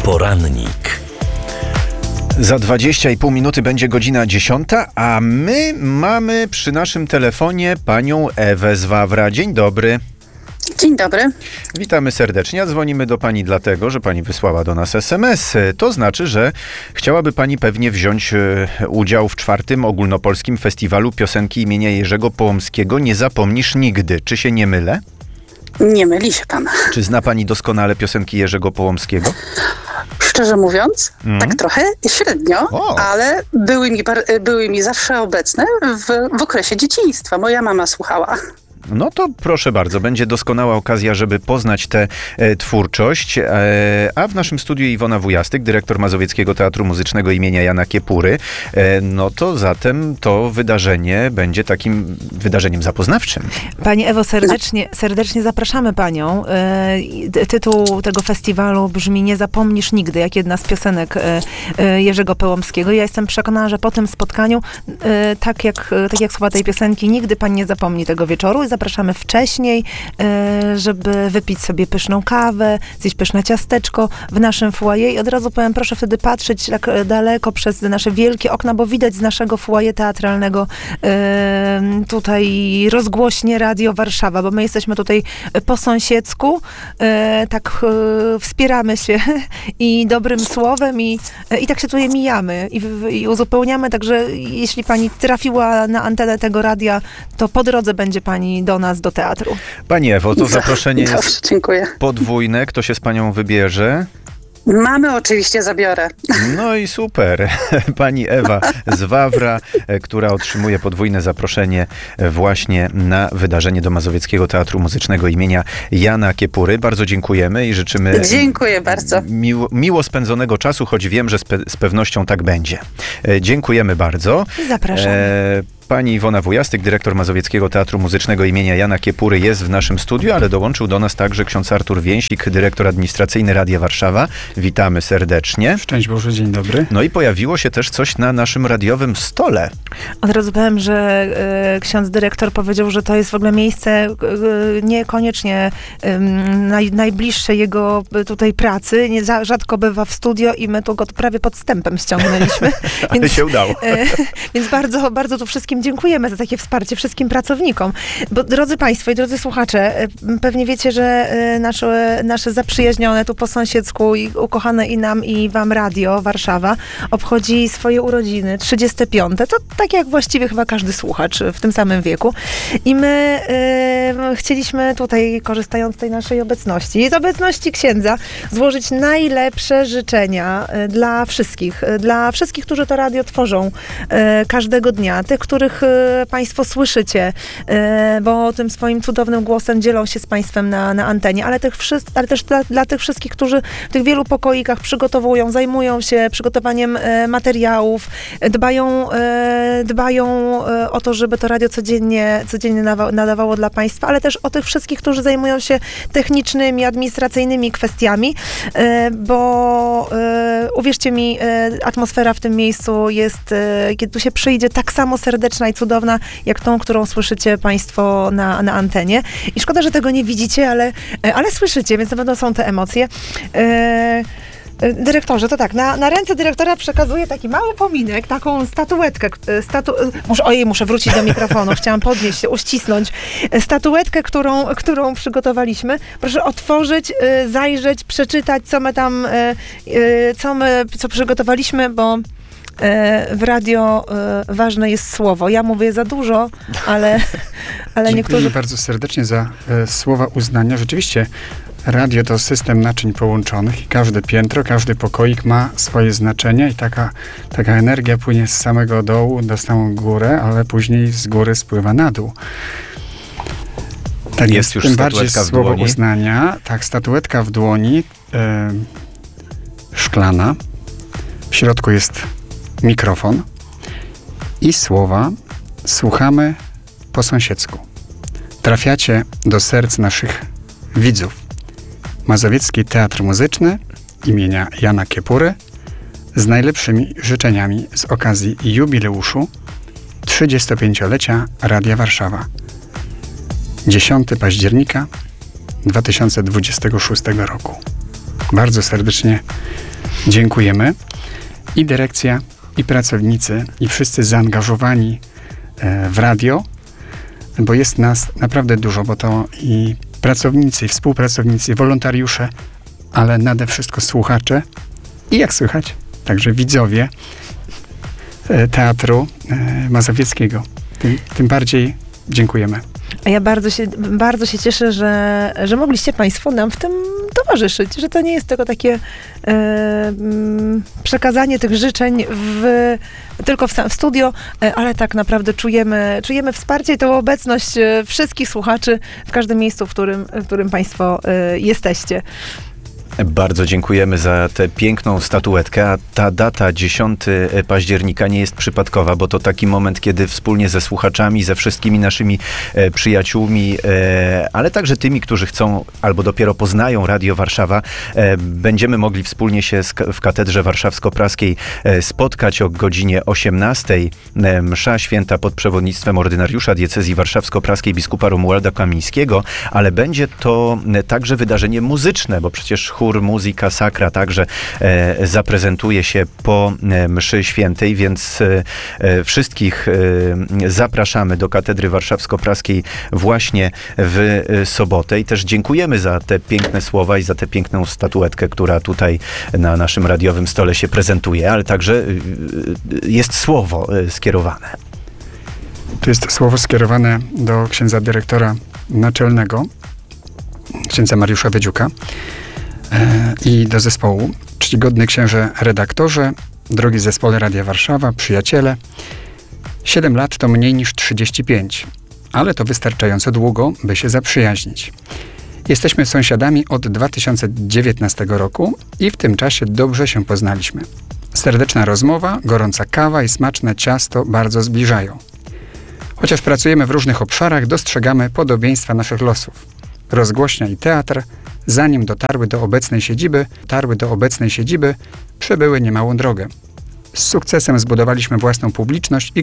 Porannik. Za 20,5 minuty będzie godzina 10, a my mamy przy naszym telefonie panią Ewę z Wawra. Dzień dobry. Dzień dobry. Witamy serdecznie. Dzwonimy do pani dlatego, że pani wysłała do nas SMS. To znaczy, że chciałaby pani pewnie wziąć udział w 4. Ogólnopolskim Festiwalu Piosenki imienia Jerzego Połomskiego. Nie zapomnisz nigdy. Czy się nie mylę? Nie myli się pan. Czy zna pani doskonale piosenki Jerzego Połomskiego? Szczerze mówiąc, tak trochę średnio, ale były mi zawsze obecne w okresie dzieciństwa. Moja mama słuchała. No to proszę bardzo, będzie doskonała okazja, żeby poznać tę twórczość. A w naszym studiu Iwona Wujastyk, dyrektor Mazowieckiego Teatru Muzycznego imienia Jana Kiepury. No to zatem to wydarzenie będzie takim wydarzeniem zapoznawczym. Pani Ewo, serdecznie zapraszamy panią. Tytuł tego festiwalu brzmi Nie zapomnisz nigdy, jak jedna z piosenek Jerzego Połomskiego. Ja jestem przekonana, że po tym spotkaniu, tak jak słowa tej piosenki, nigdy pani nie zapomni tego wieczoru. Zapraszamy wcześniej, żeby wypić sobie pyszną kawę, zjeść pyszne ciasteczko w naszym foyer. I od razu powiem, proszę wtedy patrzeć tak daleko przez nasze wielkie okna, bo widać z naszego foyer teatralnego tutaj rozgłośnie Radio Warszawa, bo my jesteśmy tutaj po sąsiedzku, tak wspieramy się i dobrym słowem i tak się tutaj mijamy i uzupełniamy, także jeśli pani trafiła na antenę tego radia, to po drodze będzie pani do nas, do teatru. Pani Ewo, to zaproszenie jest dziękuję. Podwójne. Kto się z panią wybierze? Mamy oczywiście, zabiorę. No i super. Pani Ewa z Wawra, która otrzymuje podwójne zaproszenie właśnie na wydarzenie do Mazowieckiego Teatru Muzycznego imienia Jana Kiepury. Bardzo dziękujemy i życzymy Dziękuję bardzo. Miło spędzonego czasu, choć wiem, że z pewnością tak będzie. Dziękujemy bardzo. Zapraszamy. Pani Iwona Wujastyk, dyrektor Mazowieckiego Teatru Muzycznego imienia Jana Kiepury, jest w naszym studiu, ale dołączył do nas także ksiądz Artur Więsik, dyrektor administracyjny Radia Warszawa. Witamy serdecznie. Szczęść Boże, dzień dobry. No i pojawiło się też coś na naszym radiowym stole. Od razu powiem, że ksiądz dyrektor powiedział, że to jest w ogóle miejsce niekoniecznie najbliższe jego tutaj pracy. Rzadko bywa w studio i my tu go prawie podstępem ściągnęliśmy. Ale się udało. Więc bardzo, bardzo tu wszystkim dziękujemy za takie wsparcie, wszystkim pracownikom. Bo drodzy państwo i drodzy słuchacze, pewnie wiecie, że nasze zaprzyjaźnione tu po sąsiedzku i ukochane i nam, i wam Radio Warszawa obchodzi swoje urodziny, 35. To tak jak właściwie chyba każdy słuchacz w tym samym wieku. I my chcieliśmy tutaj, korzystając z tej naszej obecności, z obecności księdza, złożyć najlepsze życzenia dla wszystkich, którzy to radio tworzą każdego dnia, tych, których państwo słyszycie, bo tym swoim cudownym głosem dzielą się z państwem na antenie, ale też dla tych wszystkich, którzy w tych wielu pokoikach przygotowują, zajmują się przygotowaniem materiałów, dbają o to, żeby to radio codziennie nadawało dla państwa, ale też o tych wszystkich, którzy zajmują się technicznymi, administracyjnymi kwestiami, bo uwierzcie mi, atmosfera w tym miejscu jest, kiedy tu się przyjdzie, tak samo serdeczna i cudowna, jak tą, którą słyszycie państwo na antenie. I szkoda, że tego nie widzicie, ale słyszycie, więc na pewno są te emocje. Dyrektorze, to tak, na ręce dyrektora przekazuję taki mały pominek, taką statuetkę. Muszę wrócić do mikrofonu, chciałam podnieść się, uścisnąć. Statuetkę, którą przygotowaliśmy. Proszę otworzyć, zajrzeć, przeczytać, co przygotowaliśmy, bo w radio ważne jest słowo. Ja mówię za dużo, ale niektórzy... Dziękuję bardzo serdecznie za słowa uznania. Rzeczywiście radio to system naczyń połączonych i każde piętro, każdy pokoik ma swoje znaczenie i taka energia płynie z samego dołu na samą górę, ale później z góry spływa na dół. Tak jest już tym bardziej statuetka w słowo dłoni. uznania. Tak, statuetka w dłoni, szklana. W środku jest mikrofon i słowa słuchamy po sąsiedzku. Trafiacie do serc naszych widzów. Mazowiecki Teatr Muzyczny imienia Jana Kiepury z najlepszymi życzeniami z okazji jubileuszu 35-lecia Radia Warszawa. 10 października 2026 roku. Bardzo serdecznie Dziękujemy. I dyrekcja, i pracownicy, i wszyscy zaangażowani w radio, bo jest nas naprawdę dużo, bo to i pracownicy, i współpracownicy, i wolontariusze, ale nade wszystko słuchacze i jak słychać, także widzowie Teatru Mazowieckiego. Tym bardziej dziękujemy. A ja bardzo się cieszę, że mogliście Państwo nam w tym towarzyszyć, że to nie jest tylko takie przekazanie tych życzeń tylko w studio, ale tak naprawdę czujemy wsparcie i tą obecność wszystkich słuchaczy w każdym miejscu, w którym Państwo jesteście. Bardzo dziękujemy za tę piękną statuetkę, a ta data 10 października nie jest przypadkowa, bo to taki moment, kiedy wspólnie ze słuchaczami, ze wszystkimi naszymi przyjaciółmi, ale także tymi, którzy chcą albo dopiero poznają Radio Warszawa, będziemy mogli wspólnie się w Katedrze Warszawsko-Praskiej spotkać o godzinie 18. Msza święta pod przewodnictwem ordynariusza diecezji warszawsko-praskiej biskupa Romualda Kamińskiego, ale będzie to także wydarzenie muzyczne, bo przecież chór Muzyka Sacra także zaprezentuje się po mszy świętej, więc wszystkich zapraszamy do Katedry Warszawsko-Praskiej właśnie w sobotę i też dziękujemy za te piękne słowa i za tę piękną statuetkę, która tutaj na naszym radiowym stole się prezentuje, ale także jest słowo skierowane. To jest słowo skierowane do księdza dyrektora naczelnego, księdza Mariusza Wiedziuka, i do zespołu. Czcigodny księże redaktorze, drogi zespole Radia Warszawa, przyjaciele. 7 lat to mniej niż 35, ale to wystarczająco długo, by się zaprzyjaźnić. Jesteśmy sąsiadami od 2019 roku i w tym czasie dobrze się poznaliśmy. Serdeczna rozmowa, gorąca kawa i smaczne ciasto bardzo zbliżają. Chociaż pracujemy w różnych obszarach, dostrzegamy podobieństwa naszych losów. Rozgłośnia i teatr, zanim dotarły do obecnej siedziby, przebyły niemałą drogę. Z sukcesem zbudowaliśmy własną publiczność i